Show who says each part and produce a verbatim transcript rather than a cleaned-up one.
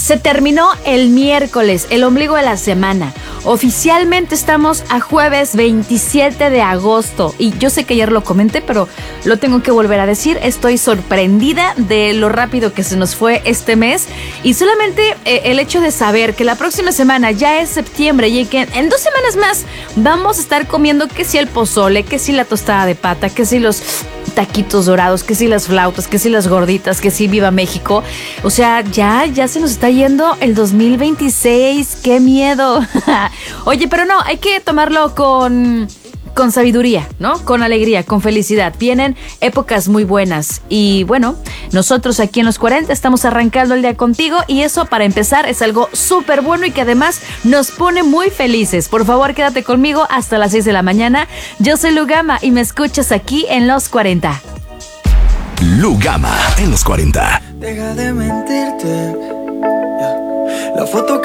Speaker 1: Se terminó el miércoles, el ombligo de la semana. Oficialmente estamos a jueves veintisiete de agosto. Y yo sé que ayer lo comenté, pero lo tengo que volver a decir. Estoy sorprendida de lo rápido que se nos fue este mes. Y solamente eh, el hecho de saber que la próxima semana ya es septiembre y que en dos semanas más vamos a estar comiendo que si el pozole, que si la tostada de pata, que si los taquitos dorados, que si las flautas, que si las gorditas, que si viva México. O sea, ya, ya se nos está yendo el dos mil veintiséis. ¡Qué miedo! Oye, pero no, hay que tomarlo con, con sabiduría, ¿no? Con alegría, con felicidad. Vienen épocas muy buenas. Y bueno, nosotros aquí en Los cuarenta estamos arrancando el día contigo. Y eso, para empezar, es algo súper bueno y que además nos pone muy felices. Por favor, quédate conmigo hasta las seis de la mañana. Yo soy Lugama y me escuchas aquí en Los cuarenta.
Speaker 2: Lugama en Los cuarenta.
Speaker 3: Deja de mentirte. La foto que